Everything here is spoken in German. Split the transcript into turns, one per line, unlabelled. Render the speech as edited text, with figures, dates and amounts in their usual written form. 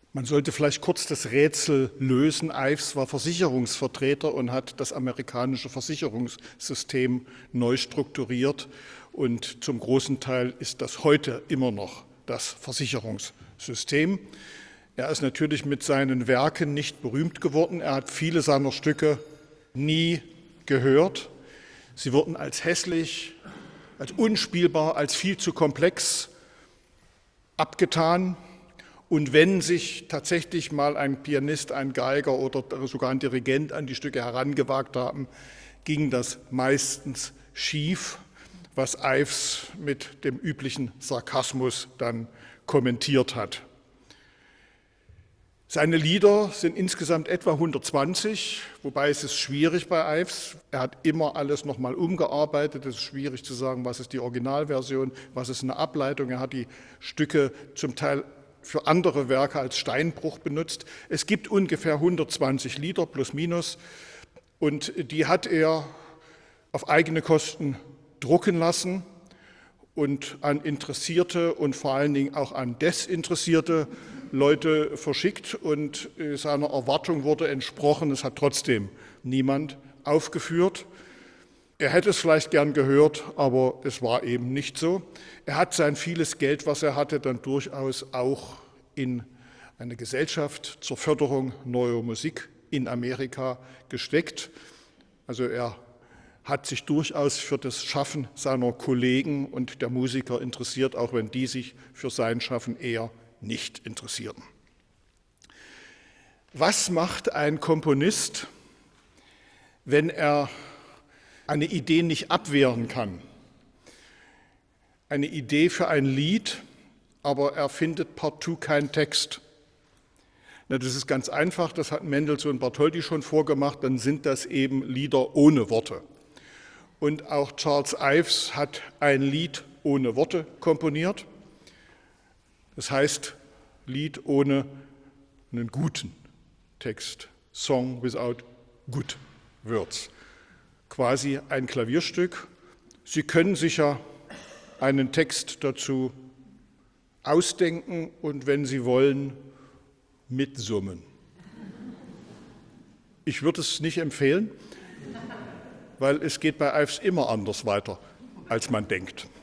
Man sollte vielleicht kurz das Rätsel lösen. Ives war Versicherungsvertreter und hat das amerikanische Versicherungssystem neu strukturiert. Und zum großen Teil ist das heute immer noch das Versicherungssystem. Er ist natürlich mit seinen Werken nicht berühmt geworden. Er hat viele seiner Stücke nie gehört. Sie wurden als hässlich, als unspielbar, als viel zu komplex abgetan. Und wenn sich tatsächlich mal ein Pianist, ein Geiger oder sogar ein Dirigent an die Stücke herangewagt haben, ging das meistens schief, was Ives mit dem üblichen Sarkasmus dann kommentiert hat. Seine Lieder sind insgesamt etwa 120, wobei es ist schwierig bei Ives. Er hat immer alles nochmal umgearbeitet. Es ist schwierig zu sagen, was ist die Originalversion, was ist eine Ableitung. Er hat die Stücke zum Teil für andere Werke als Steinbruch benutzt. Es gibt ungefähr 120 Lieder plus minus und die hat er auf eigene Kosten drucken lassen und an Interessierte und vor allen Dingen auch an desinteressierte Leute verschickt und seiner Erwartung wurde entsprochen. Es hat trotzdem niemand aufgeführt. Er hätte es vielleicht gern gehört, aber es war eben nicht so. Er hat sein vieles Geld, was er hatte, dann durchaus auch in eine Gesellschaft zur Förderung neuer Musik in Amerika gesteckt. Also er hat sich durchaus für das Schaffen seiner Kollegen und der Musiker interessiert, auch wenn die sich für sein Schaffen eher nicht interessierten. Was macht ein Komponist, wenn er eine Idee nicht abwehren kann? Eine Idee für ein Lied, aber er findet partout keinen Text. Na, das ist ganz einfach, das hat Mendelssohn und Bartholdy schon vorgemacht, dann sind das eben Lieder ohne Worte. Und auch Charles Ives hat ein Lied ohne Worte komponiert. Das heißt, Lied ohne einen guten Text. Song without good words. Quasi ein Klavierstück. Sie können sich ja einen Text dazu ausdenken und wenn Sie wollen, mitsummen. Ich würde es nicht empfehlen, weil es geht bei Ives immer anders weiter, als man denkt.